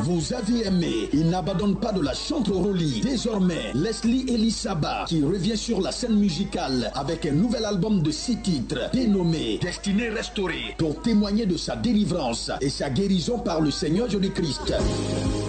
vous avez aimé. Il n'abandonne pas de la chanterolie. Désormais, Leslie Elisaba qui revient sur la scène musicale avec un nouvel album de 6 titres dénommé Destinée restaurée pour témoigner de sa délivrance et sa guérison par le Seigneur Jésus-Christ.